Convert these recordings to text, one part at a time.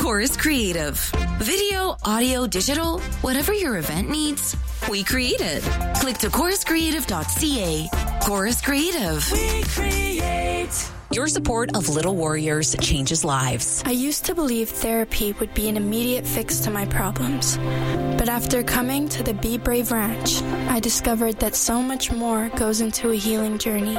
Chorus Creative. Video, audio, digital, whatever your event needs, we create it. Click to choruscreative.ca. Chorus Creative. We create. Your support of Little Warriors changes lives. I used to believe therapy would be an immediate fix to my problems. But after coming to the Be Brave Ranch, I discovered that so much more goes into a healing journey.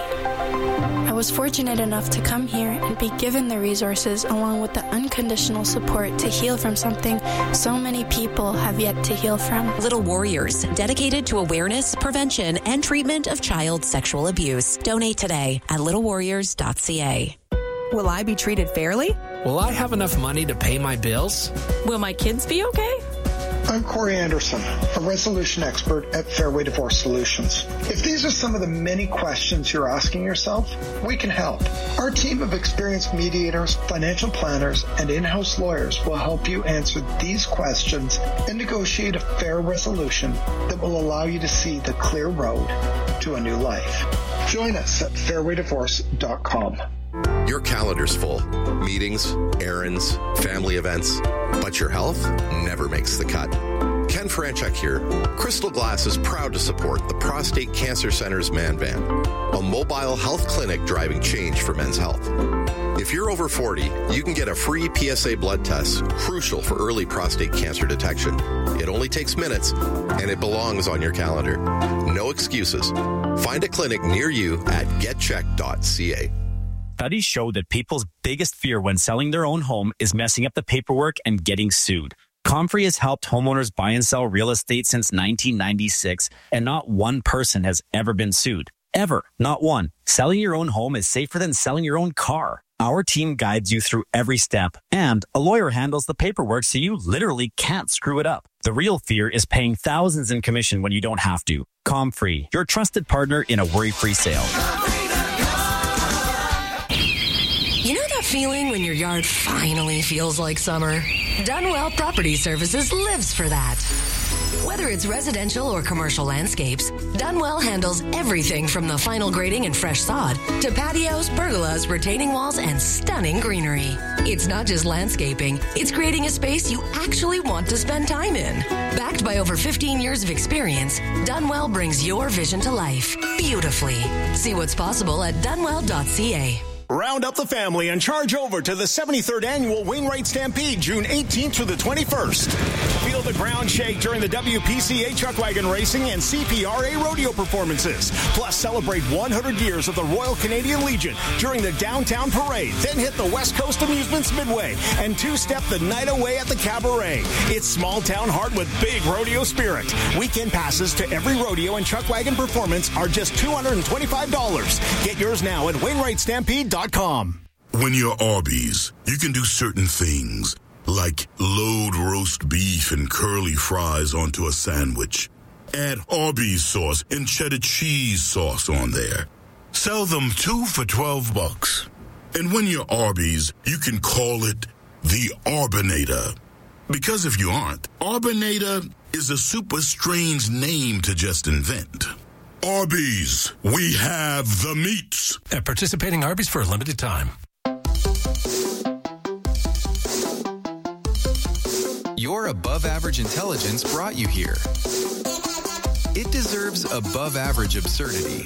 I was fortunate enough to come here and be given the resources along with the unconditional support to heal from something so many people have yet to heal from. Little Warriors, dedicated to awareness, prevention, and treatment of child sexual abuse. Donate today at littlewarriors.ca. Will I be treated fairly? Will I have enough money to pay my bills? Will my kids be okay? I'm Corey Anderson, a resolution expert at Fairway Divorce Solutions. If these are some of the many questions you're asking yourself, we can help. Our team of experienced mediators, financial planners, and in-house lawyers will help you answer these questions and negotiate a fair resolution that will allow you to see the clear road to a new life. Join us at fairwaydivorce.com. Your calendar's full. Meetings, errands, family events. But your health never makes the cut. Ken Franchuk here. Crystal Glass is proud to support the Prostate Cancer Center's Man Van, a mobile health clinic driving change for men's health. If you're over 40, you can get a free PSA blood test, crucial for early prostate cancer detection. It only takes minutes, and it belongs on your calendar. No excuses. Find a clinic near you at getcheck.ca. Studies show that people's biggest fear when selling their own home is messing up the paperwork and getting sued. Comfrey has helped homeowners buy and sell real estate since 1996, and not one person has ever been sued. Ever. Not one. Selling your own home is safer than selling your own car. Our team guides you through every step, and a lawyer handles the paperwork so you literally can't screw it up. The real fear is paying thousands in commission when you don't have to. Comfrey, your trusted partner in a worry-free sale. You know that feeling when your yard finally feels like summer? Dunwell Property Services lives for that. Whether it's residential or commercial landscapes, Dunwell handles everything from the final grading and fresh sod to patios, pergolas, retaining walls, and stunning greenery. It's not just landscaping, it's creating a space you actually want to spend time in. Backed by over 15 years of experience, Dunwell brings your vision to life beautifully. See what's possible at dunwell.ca. Round up the family and charge over to the 73rd Annual Wainwright Stampede, June 18th through the 21st. Feel the ground shake during the WPCA Chuck Wagon Racing and CPRA Rodeo performances. Plus, celebrate 100 years of the Royal Canadian Legion during the Downtown Parade. Then hit the West Coast Amusements Midway and two-step the night away at the Cabaret. It's small town heart with big rodeo spirit. Weekend passes to every rodeo and Chuck Wagon performance are just $225. Get yours now at WainwrightStampede.com. When you're Arby's, you can do certain things, like load roast beef and curly fries onto a sandwich. Add Arby's sauce and cheddar cheese sauce on there. Sell them 2 for $12. And when you're Arby's, you can call it the Arbinator. Because if you aren't, Arbinator is a super strange name to just invent. Arby's, we have the meats. At participating Arby's for a limited time. Your above-average intelligence brought you here. It deserves above-average absurdity.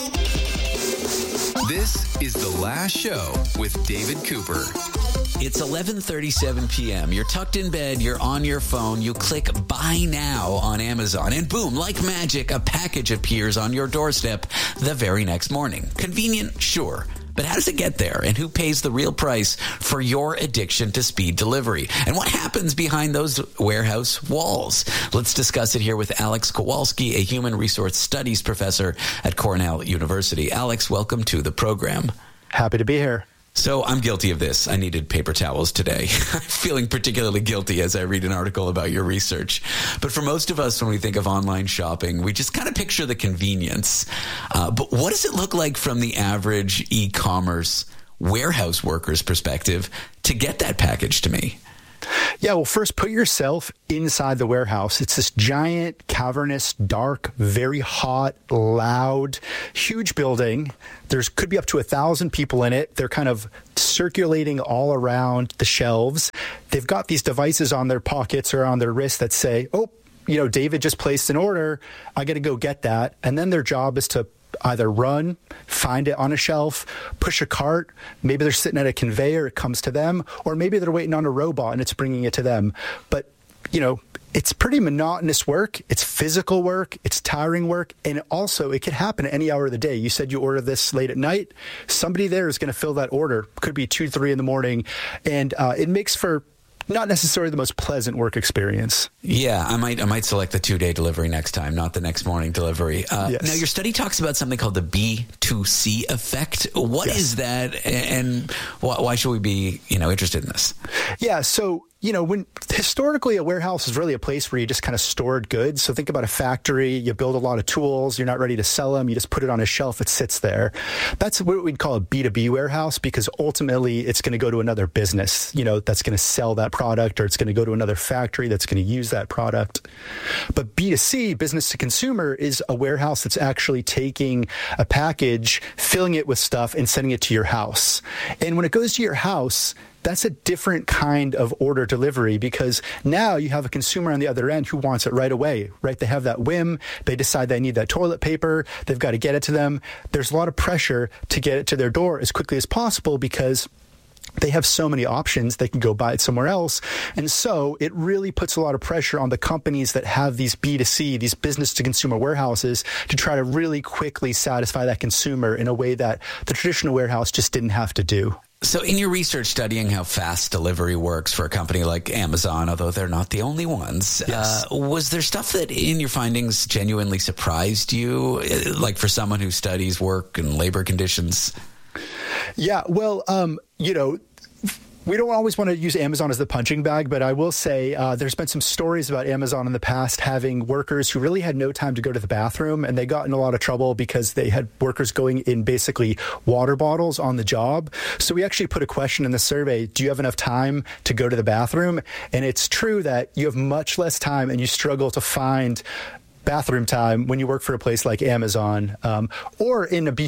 This is The Last Show with David Cooper. It's 11:37 p.m. You're tucked in bed. You're on your phone. You click buy now on Amazon. And boom, like magic, a package appears on your doorstep the very next morning. Convenient? Sure. But how does it get there? And who pays the real price for your addiction to speed delivery? And what happens behind those warehouse walls? Let's discuss it here with Alex Kowalski, a human resource studies professor at Cornell University. Alex, welcome to the program. Happy to be here. So I'm guilty of this. I needed paper towels today. I'm feeling particularly guilty as I read an article about your research. But for most of us, when we think of online shopping, we just kind of picture the convenience. But what does it look like from the average e-commerce warehouse worker's perspective to get that package to me? Yeah, well, first put yourself inside the warehouse. It's this giant, cavernous, dark, very hot, loud, huge building. There could be up to 1,000 people in it. They're kind of circulating all around the shelves. They've got these devices on their pockets or on their wrists that say, oh, David just placed an order. I got to go get that. And then their job is to either run, find it on a shelf, push a cart. Maybe they're sitting at a conveyor, it comes to them, or maybe they're waiting on a robot and it's bringing it to them. But, it's pretty monotonous work. It's physical work. It's tiring work. And also, it could happen at any hour of the day. You said you order this late at night. Somebody there is going to fill that order. Could be 2, 3 in the morning. And it makes for not necessarily the most pleasant work experience. Yeah, I might select the 2-day delivery next time, not the next morning delivery. Yes. Now, your study talks about something called the B2C effect. What is that, and why should we be, interested in this? Yeah, so when historically a warehouse is really a place where you just kind of stored goods. So think about a factory. You build a lot of tools. You're not ready to sell them. You just put it on a shelf. It sits there. That's what we'd call a B2B warehouse, because ultimately it's going to go to another business, that's going to sell that product, or it's going to go to another factory that's going to use that product. But B2C, business to consumer, is a warehouse that's actually taking a package, filling it with stuff, and sending it to your house. And when it goes to your house, that's a different kind of order delivery, because now you have a consumer on the other end who wants it right away, right? They have that whim. They decide they need that toilet paper. They've got to get it to them. There's a lot of pressure to get it to their door as quickly as possible because they have so many options. They can go buy it somewhere else. And so it really puts a lot of pressure on the companies that have these B2C, these business to consumer warehouses, to try to really quickly satisfy that consumer in a way that the traditional warehouse just didn't have to do. So in your research studying how fast delivery works for a company like Amazon, although they're not the only ones, yes. Was there stuff that in your findings genuinely surprised you, like for someone who studies work and labor conditions? Yeah, well, we don't always want to use Amazon as the punching bag, but I will say there's been some stories about Amazon in the past having workers who really had no time to go to the bathroom, and they got in a lot of trouble because they had workers going in basically water bottles on the job. So we actually put a question in the survey: do you have enough time to go to the bathroom? And it's true that you have much less time and you struggle to find bathroom time when you work for a place like Amazon or in a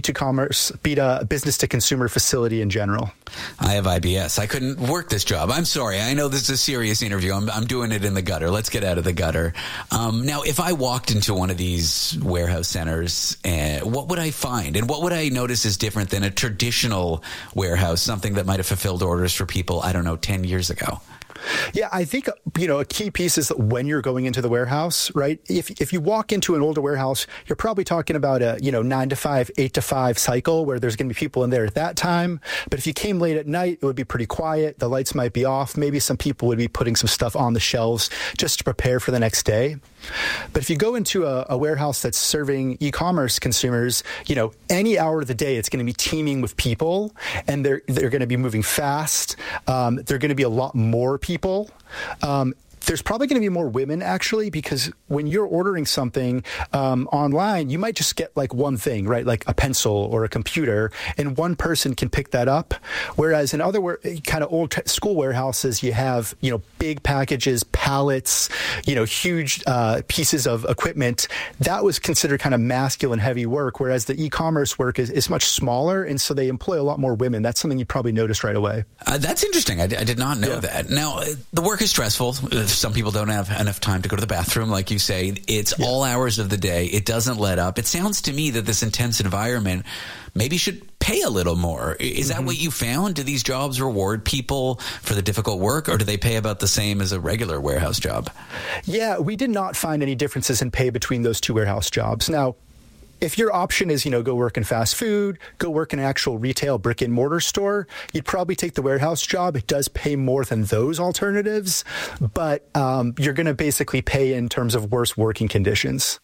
B2 business to consumer facility in general. I have IBS. I couldn't work this job. I'm sorry. I know this is a serious interview. I'm doing it in the gutter. Let's get out of the gutter. Now, if I walked into one of these warehouse centers, what would I find? And what would I notice is different than a traditional warehouse, something that might have fulfilled orders for people, 10 years ago? Yeah, I think, a key piece is that when you're going into the warehouse, right? If you walk into an older warehouse, you're probably talking about a, 9 to 5, 8 to 5 cycle where there's going to be people in there at that time. But if you came late at night, it would be pretty quiet. The lights might be off. Maybe some people would be putting some stuff on the shelves just to prepare for the next day. But if you go into a warehouse that's serving e-commerce consumers, any hour of the day, it's going to be teeming with people, and they're going to be moving fast. They're going to be a lot more people. There's probably going to be more women, actually, because when you're ordering something online, you might just get like one thing, right? Like a pencil or a computer, and one person can pick that up. Whereas in other kind of old school warehouses, you have, big packages, pallets, huge pieces of equipment. That was considered kind of masculine heavy work, whereas the e-commerce work is much smaller, and so they employ a lot more women. That's something you probably noticed right away. That's interesting. I did not know that. Now, the work is stressful. Some people don't have enough time to go to the bathroom, like you say. It's all hours of the day. It doesn't let up. It sounds to me that this intense environment maybe should pay a little more. Is that what you found? Do these jobs reward people for the difficult work, or do they pay about the same as a regular warehouse job? Yeah, we did not find any differences in pay between those two warehouse jobs. Now, if your option is, go work in fast food, go work in an actual retail brick and mortar store, you'd probably take the warehouse job. It does pay more than those alternatives, but you're going to basically pay in terms of worse working conditions.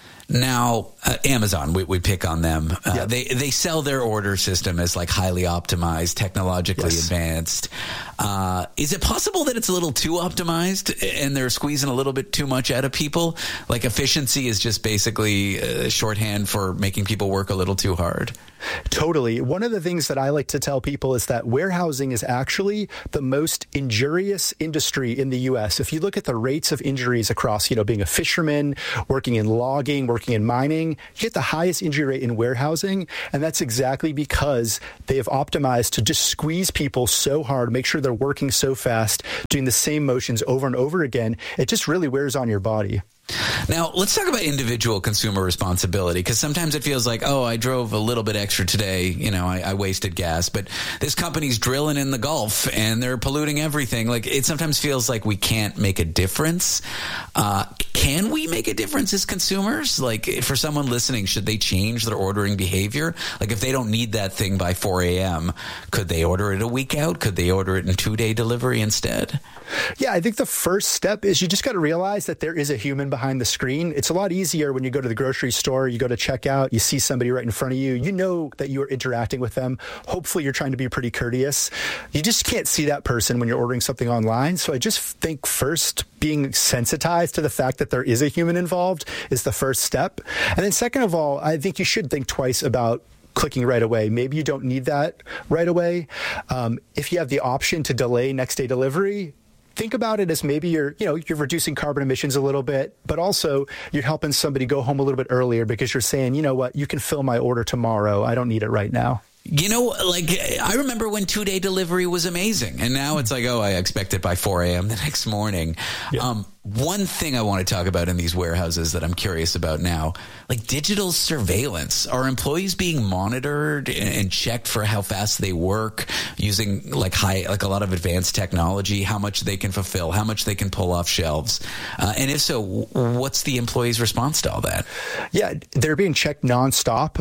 Now, Amazon, we pick on them. They sell their order system as like highly optimized, technologically advanced. Is it possible that it's a little too optimized and they're squeezing a little bit too much out of people? Like efficiency is just basically shorthand for making people work a little too hard? Totally. One of the things that I like to tell people is that warehousing is actually the most injurious industry in the U.S. If you look at the rates of injuries across, being a fisherman, working in logging, working in mining, you get the highest injury rate in warehousing. And that's exactly because they have optimized to just squeeze people so hard, make sure they're working so fast, doing the same motions over and over again. It just really wears on your body. Now, let's talk about individual consumer responsibility, because sometimes it feels like, oh, I drove a little bit extra today. I wasted gas, but this company's drilling in the Gulf and they're polluting everything. Like, it sometimes feels like we can't make a difference. Can we make a difference as consumers? Like, for someone listening, should they change their ordering behavior? Like, if they don't need that thing by 4 a.m., could they order it a week out? Could they order it in 2-day delivery instead? Yeah, I think the first step is you just got to realize that there is a human behind the screen. It's a lot easier when you go to the grocery store, you go to checkout, you see somebody right in front of you, you know that you are interacting with them. Hopefully you're trying to be pretty courteous. You just can't see that person when you're ordering something online. So I just think first, being sensitized to the fact that there is a human involved is the first step. And then second of all, I think you should think twice about clicking right away. Maybe you don't need that right away. If you have the option to delay next day delivery, think about it as maybe you're reducing carbon emissions a little bit, but also you're helping somebody go home a little bit earlier because you're saying, you know what, you can fill my order tomorrow. I don't need it right now. I remember when 2-day delivery was amazing, and now it's like, oh, I expect it by 4 a.m. the next morning. Yeah. One thing I want to talk about in these warehouses that I'm curious about now, like digital surveillance. Are employees being monitored and checked for how fast they work using like a lot of advanced technology, how much they can fulfill, how much they can pull off shelves? And if so, what's the employee's response to all that? Yeah, they're being checked nonstop.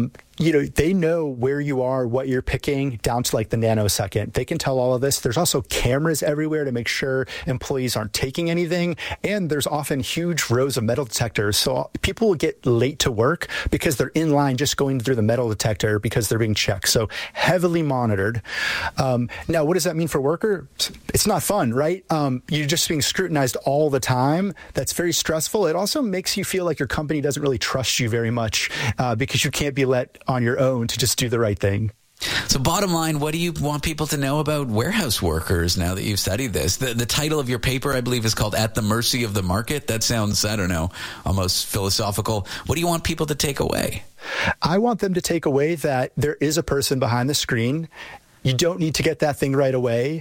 They know where you are, what you're picking, down to like the nanosecond. They can tell all of this. There's also cameras everywhere to make sure employees aren't taking anything. And there's often huge rows of metal detectors. So people will get late to work because they're in line just going through the metal detector because they're being checked. So heavily monitored. Now, what does that mean for workers? It's not fun, right? You're just being scrutinized all the time. That's very stressful. It also makes you feel like your company doesn't really trust you very much because you can't be let on your own to just do the right thing. So bottom line, what do you want people to know about warehouse workers now that you've studied this? The title of your paper, I believe, is called At the Mercy of the Market. That sounds, I don't know, almost philosophical. What do you want people to take away? I want them to take away that there is a person behind the screen. You don't need to get that thing right away.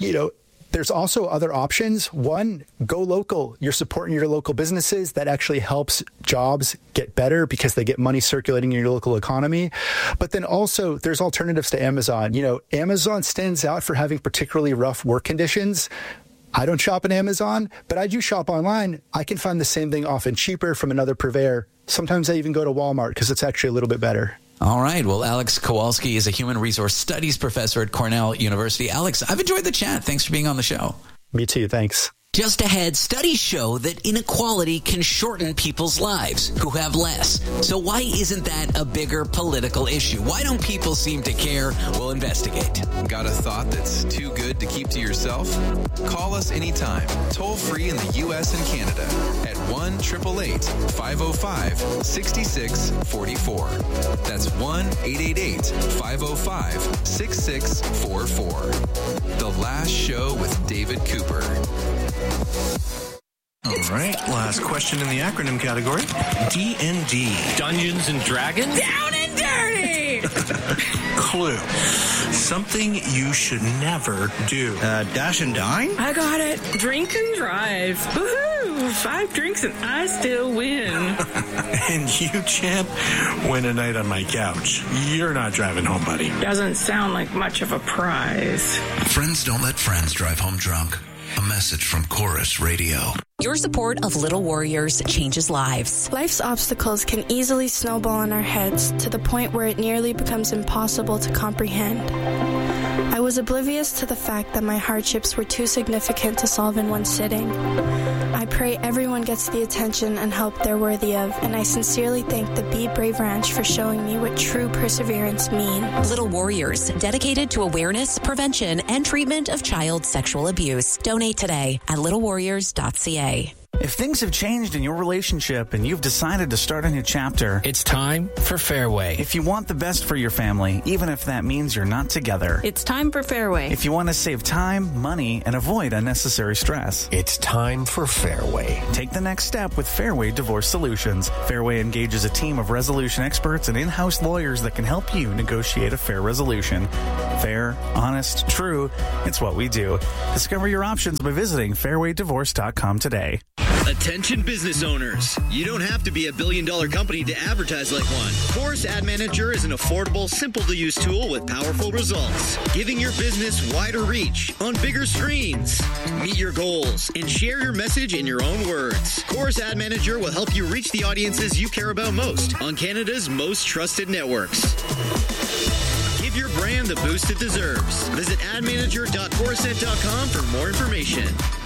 There's also other options. One, go local. You're supporting your local businesses. That actually helps jobs get better because they get money circulating in your local economy. But then also there's alternatives to Amazon. Amazon stands out for having particularly rough work conditions. I don't shop at Amazon, but I do shop online. I can find the same thing often cheaper from another purveyor. Sometimes I even go to Walmart because it's actually a little bit better. All right. Well, Alex Kowalski is a human resource studies professor at Cornell University. Alex, I've enjoyed the chat. Thanks for being on the show. Me too. Thanks. Just ahead, studies show that inequality can shorten people's lives who have less. So why isn't that a bigger political issue? Why don't people seem to care? We'll investigate. Got a thought that's too good to keep to yourself? Call us anytime, toll free in the U.S. and Canada at 1-888-505-6644. That's 1-888-505-6644. The Last Show with David Cooper. All right, last question in the acronym category. D&D. Dungeons and Dragons? Down and dirty! Clue. Something you should never do. Dash and dine? I got it. Drink and drive. Woohoo! 5 drinks and I still win. And you, champ, win a night on my couch. You're not driving home, buddy. Doesn't sound like much of a prize. Friends don't let friends drive home drunk. A message from Chorus Radio. Your support of Little Warriors changes lives. Life's obstacles can easily snowball in our heads to the point where it nearly becomes impossible to comprehend. I was oblivious to the fact that my hardships were too significant to solve in one sitting. I pray everyone gets the attention and help they're worthy of, and I sincerely thank the Be Brave Ranch for showing me what true perseverance means. Little Warriors, dedicated to awareness, prevention, and treatment of child sexual abuse. Donate today at littlewarriors.ca. If things have changed in your relationship and you've decided to start a new chapter, it's time for Fairway. If you want the best for your family, even if that means you're not together, it's time for Fairway. If you want to save time, money, and avoid unnecessary stress, it's time for Fairway. Take the next step with Fairway Divorce Solutions. Fairway engages a team of resolution experts and in-house lawyers that can help you negotiate a fair resolution. Fair, honest, true, it's what we do. Discover your options by visiting fairwaydivorce.com today. Attention business owners. You don't have to be a billion-dollar company to advertise like one. Chorus Ad Manager is an affordable, simple-to-use tool with powerful results, giving your business wider reach on bigger screens. Meet your goals and share your message in your own words. Chorus Ad Manager will help you reach the audiences you care about most on Canada's most trusted networks. Give your brand the boost it deserves. Visit admanager.chorused.com for more information.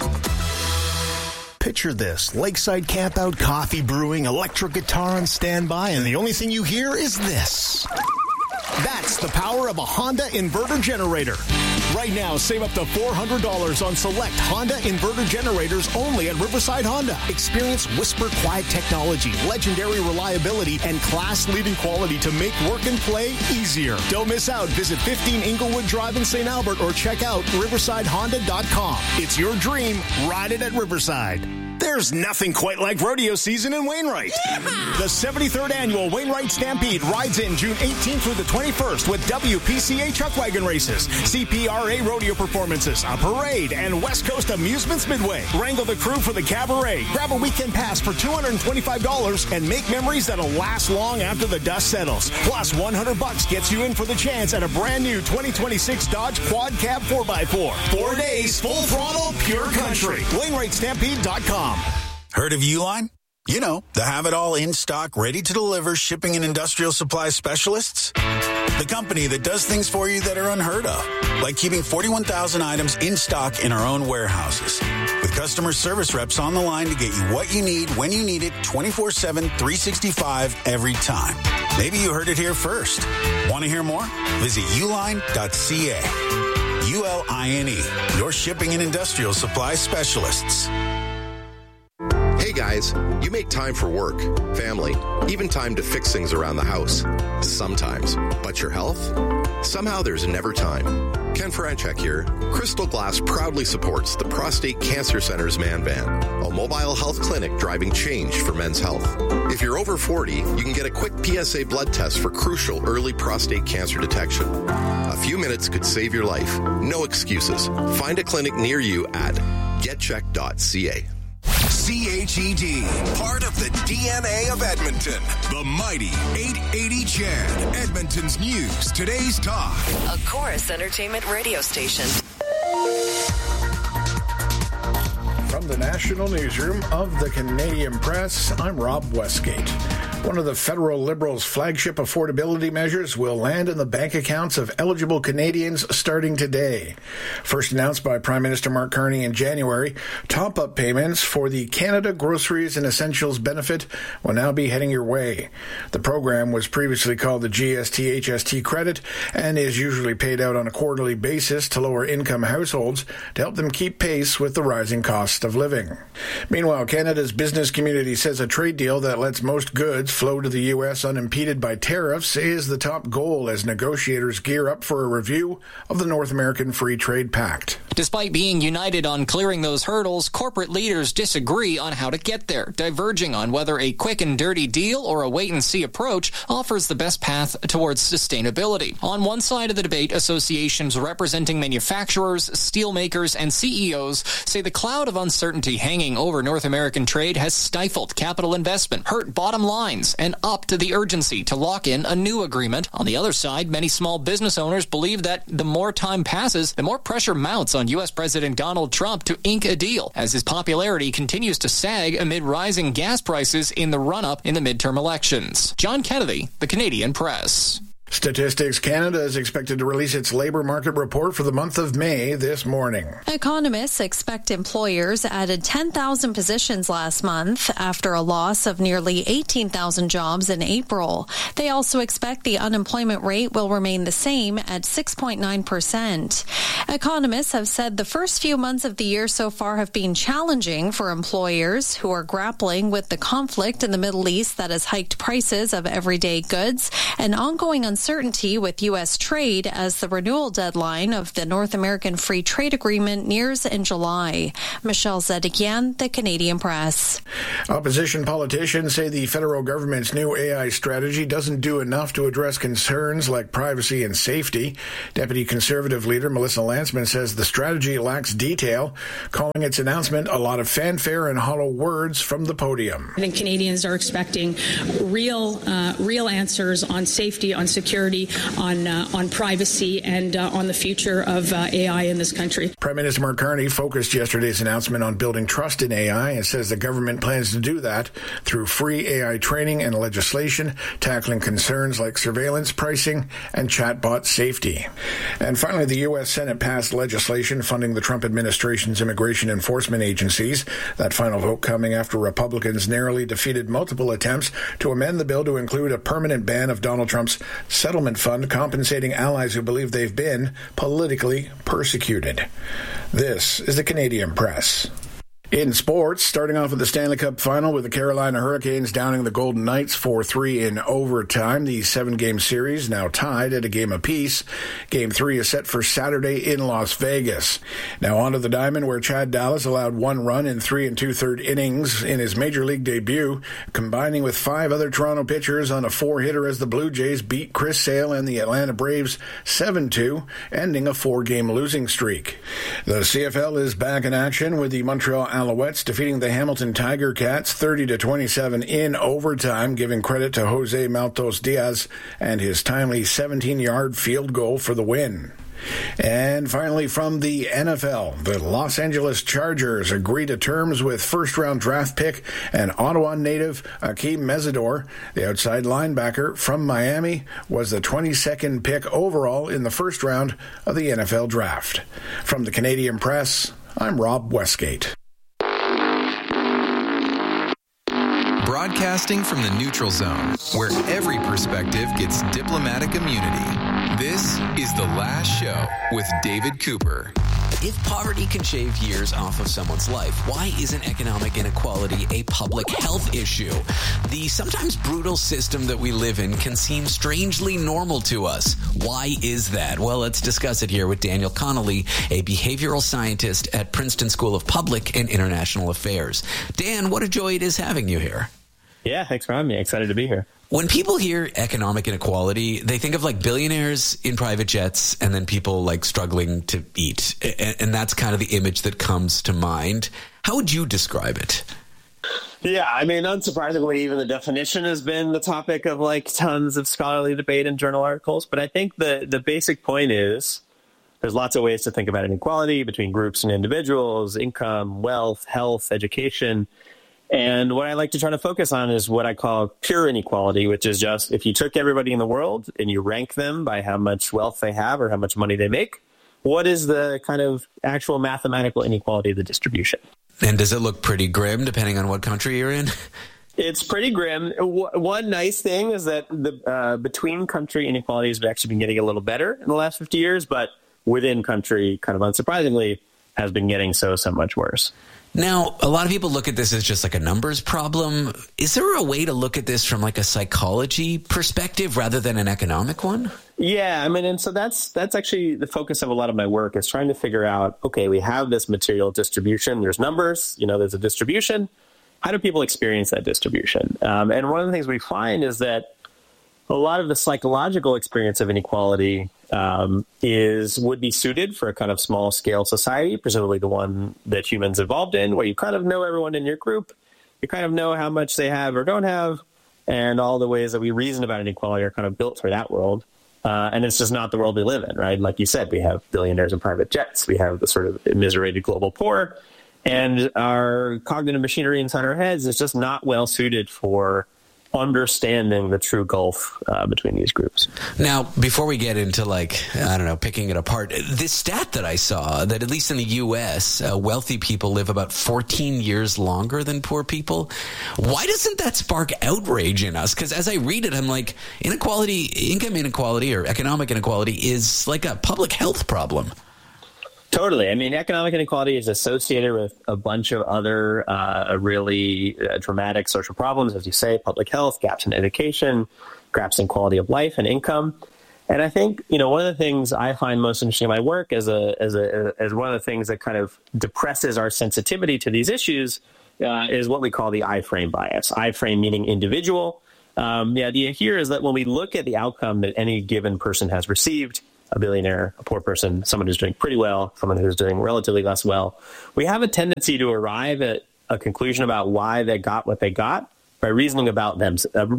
Picture this. Lakeside campout, coffee brewing, electric guitar on standby, and the only thing you hear is this. That's the power of a Honda inverter generator. Right now, save up to $400 on select Honda inverter generators only at Riverside Honda. Experience Whisper Quiet technology, legendary reliability, and class-leading quality to make work and play easier. Don't miss out. Visit 15 Inglewood Drive in St. Albert or check out riversidehonda.com. It's your dream. Ride it at Riverside. There's nothing quite like rodeo season in Wainwright. Yeah! The 73rd Annual Wainwright Stampede rides in June 18th through the 21st with WPCA Chuck Wagon Races, CPRA rodeo performances, a parade, and West Coast Amusements Midway. Wrangle the crew for the cabaret. Grab a weekend pass for $225 and make memories that'll last long after the dust settles. Plus, $100 gets you in for the chance at a brand new 2026 Dodge Quad Cab 4x4. 4 days, full throttle, pure country. WainwrightStampede.com. Heard of Uline? You know, the have-it-all in-stock, ready-to-deliver shipping and industrial supply specialists. The company that does things for you that are unheard of, like keeping 41,000 items in stock in our own warehouses. With customer service reps on the line to get you what you need, when you need it, 24/7, 365, every time. Maybe you heard it here first. Want to hear more? Visit uline.ca. ULINE, your shipping and industrial supply specialists. Hey guys, you make time for work, family, even time to fix things around the house. Sometimes. But your health? Somehow there's never time. Ken Franchek here. Crystal Glass proudly supports the Prostate Cancer Center's Man Van, a mobile health clinic driving change for men's health. If you're over 40, you can get a quick PSA blood test for crucial early prostate cancer detection. A few minutes could save your life. No excuses. Find a clinic near you at getcheck.ca. CHED, part of the DNA of Edmonton. The mighty 880 CHED, Edmonton's news, today's talk. A Chorus Entertainment radio station. From the National Newsroom of the Canadian Press, I'm Rob Westgate. One of the federal Liberals' flagship affordability measures will land in the bank accounts of eligible Canadians starting today. First announced by Prime Minister Mark Carney in January, top-up payments for the Canada Groceries and Essentials benefit will now be heading your way. The program was previously called the GST-HST credit and is usually paid out on a quarterly basis to lower-income households to help them keep pace with the rising cost of living. Meanwhile, Canada's business community says a trade deal that lets most goods flow to the U.S. unimpeded by tariffs is the top goal as negotiators gear up for a review of the North American Free Trade Pact. Despite being united on clearing those hurdles, corporate leaders disagree on how to get there, diverging on whether a quick and dirty deal or a wait-and-see approach offers the best path towards sustainability. On one side of the debate, associations representing manufacturers, steelmakers, and CEOs say the cloud of uncertainty hanging over North American trade has stifled capital investment, hurt bottom lines, and upped the urgency to lock in a new agreement. On the other side, many small business owners believe that the more time passes, the more pressure mounts on U.S. President Donald Trump to ink a deal, as his popularity continues to sag amid rising gas prices in the run-up in the midterm elections. John Kennedy, The Canadian Press. Statistics Canada is expected to release its labor market report for the month of May this morning. Economists expect employers added 10,000 positions last month after a loss of nearly 18,000 jobs in April. They also expect the unemployment rate will remain the same at 6.9%. Economists have said the first few months of the year so far have been challenging for employers who are grappling with the conflict in the Middle East that has hiked prices of everyday goods and ongoing uncertainty with U.S. trade as the renewal deadline of the North American Free Trade Agreement nears in July. Michelle Zedekian, The Canadian Press. Opposition politicians say the federal government's new AI strategy doesn't do enough to address concerns like privacy and safety. Deputy Conservative leader Melissa Lantsman says the strategy lacks detail, calling its announcement a lot of fanfare and hollow words from the podium. I think Canadians are expecting real answers on safety, on security, on privacy, and on the future of AI in this country. Prime Minister Mark Carney focused yesterday's announcement on building trust in AI and says the government plans to do that through free AI training and legislation, tackling concerns like surveillance, pricing, and chatbot safety. And finally, the U.S. Senate passed legislation funding the Trump administration's immigration enforcement agencies. That final vote coming after Republicans narrowly defeated multiple attempts to amend the bill to include a permanent ban of Donald Trump's settlement fund compensating allies who believe they've been politically persecuted. This is the Canadian Press. In sports, starting off with the Stanley Cup final with the Carolina Hurricanes downing the Golden Knights 4-3 in overtime. The 7-game series now tied at a game apiece. Game 3 is set for Saturday in Las Vegas. Now on to the diamond where Chad Dallas allowed 1 run in 3 2/3 innings in his Major League debut, combining with 5 other Toronto pitchers on a 4-hitter as the Blue Jays beat Chris Sale and the Atlanta Braves 7-2, ending a 4-game losing streak. The CFL is back in action with the Montreal Alouettes defeating the Hamilton Tiger Cats 30-27 in overtime, giving credit to Jose Maltos Diaz and his timely 17-yard field goal for the win. And finally, from the NFL, the Los Angeles Chargers agree to terms with first-round draft pick and Ottawa native Akeem Mesidor. The outside linebacker from Miami was the 22nd pick overall in the first round of the NFL draft. From the Canadian Press, I'm Rob Westgate. Broadcasting from the neutral zone, where every perspective gets diplomatic immunity. This is The Last Show with David Cooper. If poverty can shave years off of someone's life, why isn't economic inequality a public health issue? The sometimes brutal system that we live in can seem strangely normal to us. Why is that? Well, let's discuss it here with Daniel Connolly, a behavioral scientist at Princeton School of Public and International Affairs. Dan, what a joy it is having you here. Yeah, thanks for having me. Excited to be here. When people hear economic inequality, they think of like billionaires in private jets and then people like struggling to eat. And that's kind of the image that comes to mind. How would you describe it? Yeah, I mean, unsurprisingly, even the definition has been the topic of like tons of scholarly debate and journal articles. But I think the basic point is there's lots of ways to think about inequality between groups and individuals, income, wealth, health, education. And what I like to try to focus on is what I call pure inequality, which is just if you took everybody in the world and you rank them by how much wealth they have or how much money they make, what is the kind of actual mathematical inequality of the distribution? And does it look pretty grim depending on what country you're in? It's pretty grim. One nice thing is that the between country inequalities have actually been getting a little better in the last 50 years, but within country, kind of unsurprisingly, has been getting so much worse. Now, a lot of people look at this as just like a numbers problem. Is there a way to look at this from like a psychology perspective rather than an economic one? Yeah, I mean, and so that's actually the focus of a lot of my work is trying to figure out, okay, we have this material distribution. There's numbers, there's a distribution. How do people experience that distribution? And one of the things we find is that a lot of the psychological experience of inequality would be suited for a kind of small scale society, presumably the one that humans evolved in, where you kind of know everyone in your group, you kind of know how much they have or don't have, and all the ways that we reason about inequality are kind of built for that world. And it's just not the world we live in, right? Like you said, we have billionaires in private jets, we have the sort of immiserated global poor, and our cognitive machinery inside our heads is just not well suited for understanding the true gulf between these groups. Now, before we get into picking it apart, this stat that I saw that at least in the U.S., wealthy people live about 14 years longer than poor people. Why doesn't that spark outrage in us? Because as I read it, I'm like, income inequality or economic inequality is like a public health problem. Totally. I mean, economic inequality is associated with a bunch of other really dramatic social problems, as you say, public health, gaps in education, gaps in quality of life and income. And I think, one of the things I find most interesting in my work as one of the things that kind of depresses our sensitivity to these issues is what we call the I-frame bias. I-frame meaning individual. The idea here is that when we look at the outcome that any given person has received, a billionaire, a poor person, someone who's doing pretty well, someone who's doing relatively less well, we have a tendency to arrive at a conclusion about why they got what they got by reasoning about them,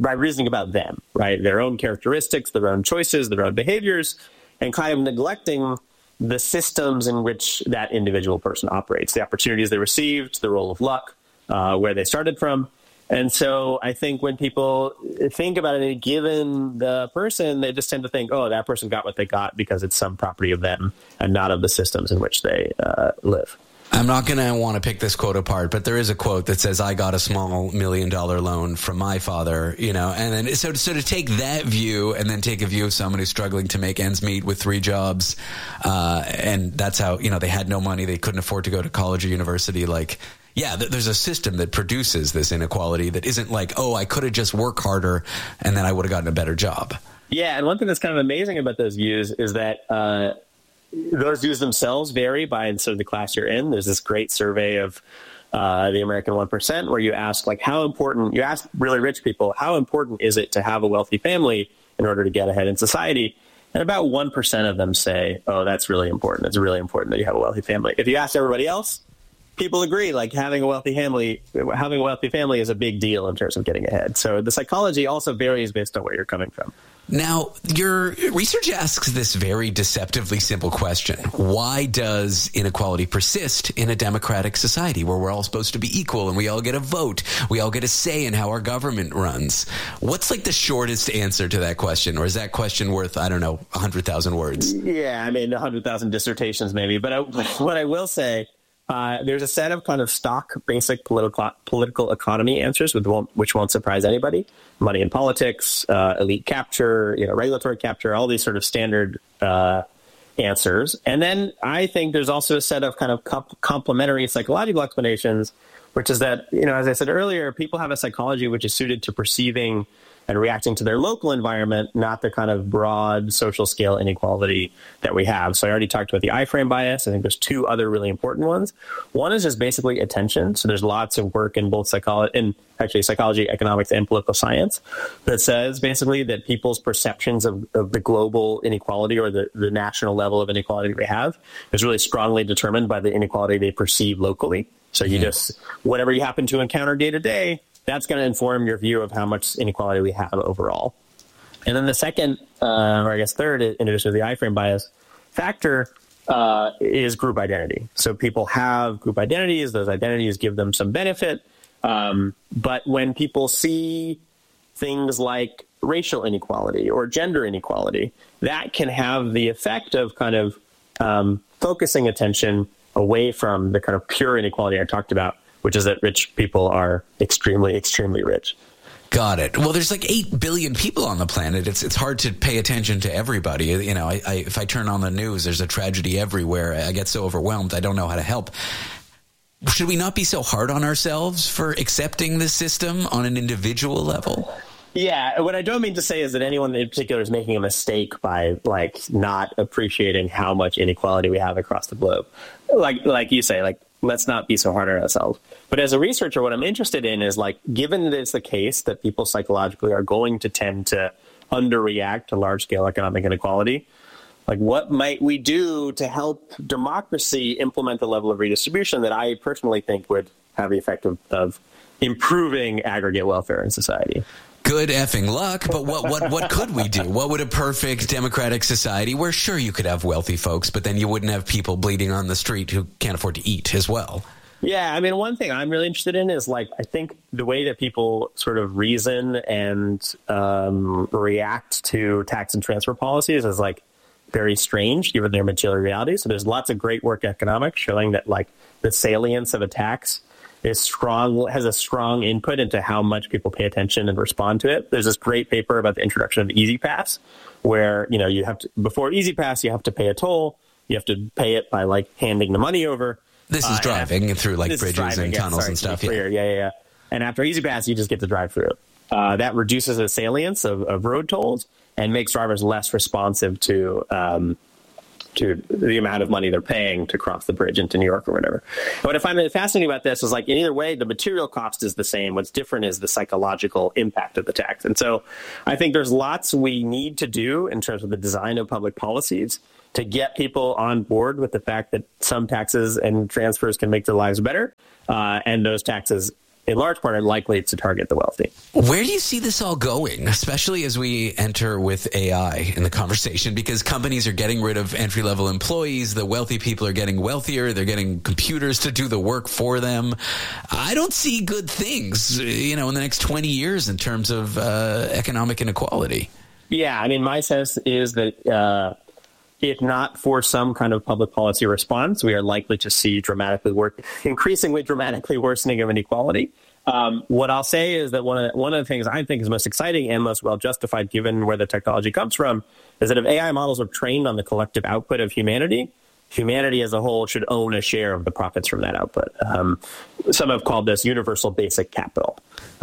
right? Their own characteristics, their own choices, their own behaviors, and kind of neglecting the systems in which that individual person operates, the opportunities they received, the role of luck, where they started from. And so I think when people think about it, given the person, they just tend to think, oh, that person got what they got because it's some property of them and not of the systems in which they live. I'm not going to want to pick this quote apart, but there is a quote that says, I got a small $1 million loan from my father, and then so to take that view and then take a view of someone who's struggling to make ends meet with 3 jobs, and that's how, they had no money, they couldn't afford to go to college or university, there's a system that produces this inequality that isn't like, oh, I could have just worked harder and then I would have gotten a better job. Yeah, and one thing that's kind of amazing about those views is that those views themselves vary by sort of the class you're in. There's this great survey of the American 1% where you ask, you ask really rich people, how important is it to have a wealthy family in order to get ahead in society? And about 1% of them say, oh, that's really important. It's really important that you have a wealthy family. If you ask everybody else, people agree, having a wealthy family is a big deal in terms of getting ahead. So the psychology also varies based on where you're coming from. Now, your research asks this very deceptively simple question. Why does inequality persist in a democratic society where we're all supposed to be equal and we all get a vote? We all get a say in how our government runs. What's the shortest answer to that question? Or is that question worth, 100,000 words? Yeah, 100,000 dissertations maybe. But what I will say, there's a set of kind of stock basic political economy answers, which won't surprise anybody. Money in politics, elite capture, regulatory capture, all these sort of standard answers. And then I think there's also a set of kind of complementary psychological explanations, which is that, as I said earlier, people have a psychology which is suited to perceiving and reacting to their local environment, not the kind of broad social scale inequality that we have. So I already talked about the I-frame bias. I think there's 2 other really important ones. One is just basically attention. So there's lots of work in both psychology, economics, and political science that says basically that people's perceptions of the global inequality or the national level of inequality that we have is really strongly determined by the inequality they perceive locally. So you just, whatever you happen to encounter day to day, that's going to inform your view of how much inequality we have overall. And then the second, or I guess third, in addition to the I-frame bias factor, is group identity. So people have group identities. Those identities give them some benefit. But when people see things like racial inequality or gender inequality, that can have the effect of kind of focusing attention away from the kind of pure inequality I talked about, which is that rich people are extremely, extremely rich. Got it. Well, there's 8 billion people on the planet. It's hard to pay attention to everybody. If I turn on the news, there's a tragedy everywhere. I get so overwhelmed, I don't know how to help. Should we not be so hard on ourselves for accepting this system on an individual level? Yeah, what I don't mean to say is that anyone in particular is making a mistake by not appreciating how much inequality we have across the globe. Like you say, let's not be so hard on ourselves. But as a researcher, what I'm interested in is given that it's the case that people psychologically are going to tend to underreact to large scale economic inequality, what might we do to help democracy implement the level of redistribution that I personally think would have the effect of improving aggregate welfare in society? Good effing luck, but what could we do? What would a perfect democratic society where, sure, you could have wealthy folks, but then you wouldn't have people bleeding on the street who can't afford to eat as well? Yeah, I mean, one thing I'm really interested in is, like, I think the way that people sort of reason and react to tax and transfer policies is, like, very strange given their material reality. So there's lots of great work in economics showing that, like, the salience of a tax is strong, has a strong input into how much people pay attention and respond to it. There's this great paper about the introduction of E-ZPass, where, you know, you have to, before E-ZPass, you have to pay a toll. You have to pay it by, like, handing the money over. This is driving through, like, bridges and tunnels and stuff. Yeah. And after E-ZPass, you just get to drive through. That reduces the salience of road tolls and makes drivers less responsive to the amount of money they're paying to cross the bridge into New York or whatever. But what I find fascinating about this is, like, in either way, the material cost is the same. What's different is the psychological impact of the tax. And so I think there's lots we need to do in terms of the design of public policies to get people on board with the fact that some taxes and transfers can make their lives better. And those taxes, in large part, are likely to target the wealthy. Where do you see this all going, especially as we enter with AI in the conversation? Because companies are getting rid of entry-level employees. The wealthy people are getting wealthier. They're getting computers to do the work for them. I don't see good things, in the next 20 years in terms of economic inequality. Yeah, I mean, my sense is that if not for some kind of public policy response, we are likely to see increasingly dramatically worsening of inequality. What I'll say is that one of the things I think is most exciting and most well justified, given where the technology comes from, is that if AI models are trained on the collective output of humanity as a whole should own a share of the profits from that output. Some have called this universal basic capital.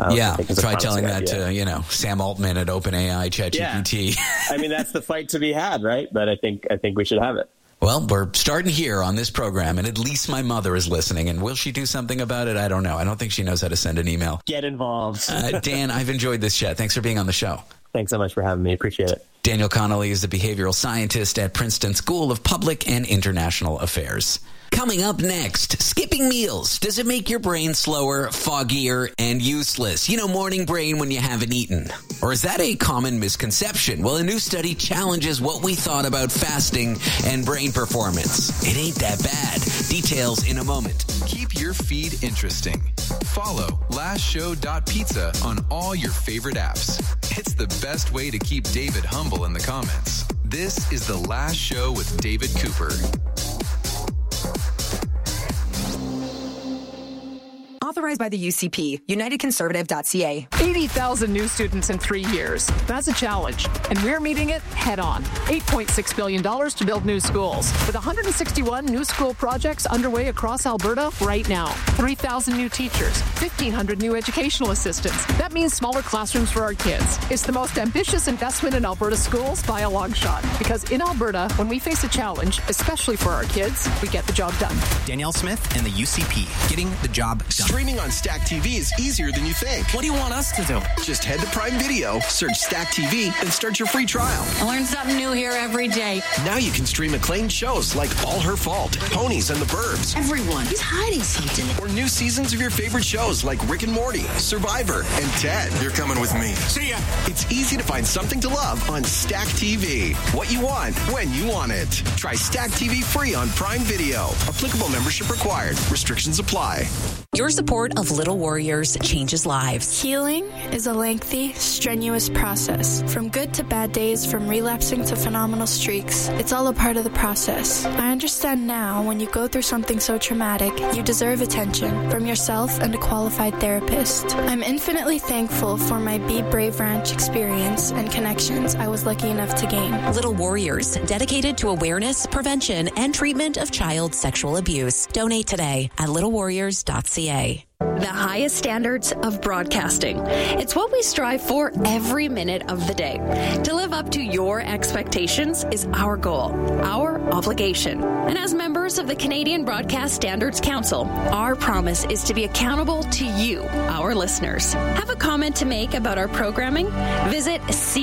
Try telling that to, Sam Altman at OpenAI, ChatGPT. Yeah. I mean, that's the fight to be had, right? But I think we should have it. Well, we're starting here on this program, and at least my mother is listening. And will she do something about it? I don't know. I don't think she knows how to send an email. Get involved. Dan, I've enjoyed this chat. Thanks for being on the show. Thanks so much for having me. Appreciate it. Daniel Connolly is the behavioral scientist at Princeton School of Public and International Affairs. Coming up next, skipping meals. Does it make your brain slower, foggier, and useless? Morning brain when you haven't eaten. Or is that a common misconception? Well, a new study challenges what we thought about fasting and brain performance. It ain't that bad. Details in a moment. Keep your feed interesting. Follow lastshow.pizza on all your favorite apps. It's the best way to keep David humble in the comments. This is The Last Show with David Cooper. Authorized by the UCP, UnitedConservative.ca. 80,000 new students in 3 years. That's a challenge, and we're meeting it head on. $8.6 billion to build new schools, with 161 new school projects underway across Alberta right now. 3,000 new teachers, 1,500 new educational assistants. That means smaller classrooms for our kids. It's the most ambitious investment in Alberta schools by a long shot, because in Alberta, when we face a challenge, especially for our kids, we get the job done. Danielle Smith and the UCP, getting the job done. Streaming on Stack TV is easier than you think. What do you want us to do? Just head to Prime Video, search Stack TV, and start your free trial. I learn something new here every day. Now you can stream acclaimed shows like All Her Fault, Ponies, and The Burbs. Everyone is hiding something. Or new seasons of your favorite shows like Rick and Morty, Survivor, and Ted. You're coming with me. See ya. It's easy to find something to love on Stack TV. What you want, when you want it. Try Stack TV free on Prime Video. Applicable membership required. Restrictions apply. Your support of Little Warriors changes lives. Healing is a lengthy, strenuous process. From good to bad days, from relapsing to phenomenal streaks, it's all a part of the process. I understand now when you go through something so traumatic, you deserve attention from yourself and a qualified therapist. I'm infinitely thankful for my Be Brave Ranch experience and connections I was lucky enough to gain. Little Warriors, dedicated to awareness, prevention, and treatment of child sexual abuse. Donate today at littlewarriors.ca. The highest standards of broadcasting. It's what we strive for every minute of the day. To live up to your expectations is our goal, our obligation. And as members of the Canadian Broadcast Standards Council, our promise is to be accountable to you, our listeners. Have a comment to make about our programming? Visit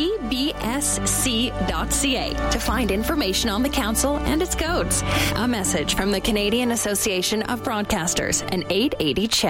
cbsc.ca to find information on the council and its codes. A message from the Canadian Association of Broadcasters and 880 Chet.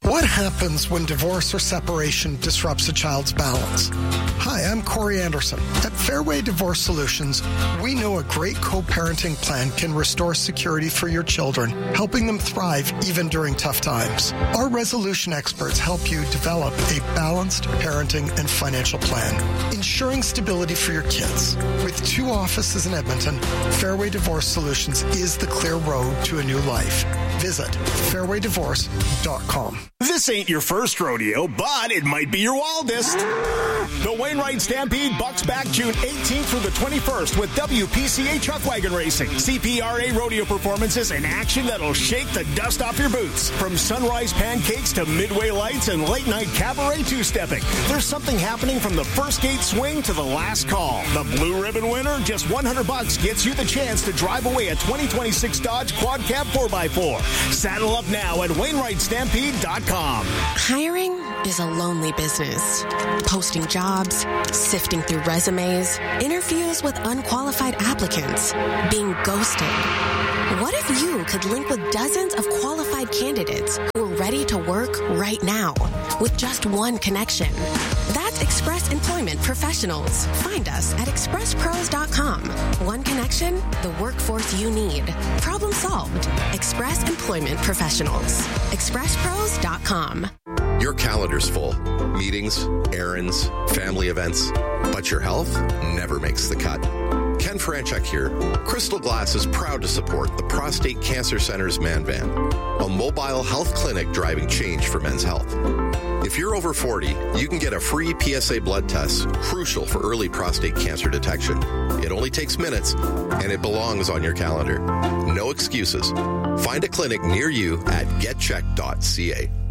What happens when divorce or separation disrupts a child's balance? Hi, I'm Corey Anderson. At Fairway Divorce Solutions, we know a great co-parenting plan can restore security for your children, helping them thrive even during tough times. Our resolution experts help you develop a balanced parenting and financial plan, ensuring stability for your kids. With 2 offices in Edmonton, Fairway Divorce Solutions is the clear road to a new life. Visit fairwaydivorce.com. This ain't your first rodeo, but it might be your wildest. The Wainwright Stampede bucks back June 18th through the 21st with WPCA Chuck Wagon Racing. CPRA rodeo performances in action that'll shake the dust off your boots. From sunrise pancakes to midway lights and late night cabaret two-stepping. There's something happening from the first gate swing to the last call. The Blue Ribbon winner, just $100 gets you the chance to drive away a 2026 Dodge Quad Cab 4x4. Saddle up now at WainwrightStampede.com. Hiring is a lonely business. Posting jobs, sifting through resumes, interviews with unqualified applicants, being ghosted. What if you could link with dozens of qualified candidates who are ready to work right now with just one connection? That's Express Employment Professionals. Find us at expresspros.com. One connection, the workforce you need. Problem solved. Express Employment Professionals. expresspros.com. Your calendar's full. Meetings, errands, family events, but your health never makes the cut. Ken Franchuk here. Crystal Glass is proud to support the Prostate Cancer Center's Man Van, a mobile health clinic driving change for men's health. If you're over 40, you can get a free PSA blood test, crucial for early prostate cancer detection. It only takes minutes, and it belongs on your calendar. No excuses. Find a clinic near you at getcheck.ca.